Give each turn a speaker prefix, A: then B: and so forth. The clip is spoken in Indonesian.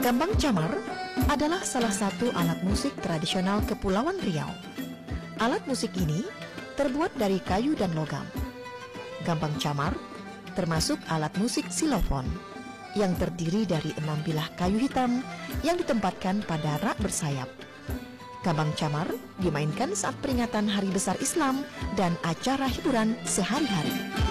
A: Gambang camar adalah salah satu alat musik tradisional Kepulauan Riau. Alat musik ini terbuat dari kayu dan logam. Gambang camar termasuk alat musik xilofon yang terdiri dari 6 bilah kayu hitam yang ditempatkan pada rak bersayap. Gambang camar dimainkan saat peringatan Hari Besar Islam dan acara hiburan sehari-hari.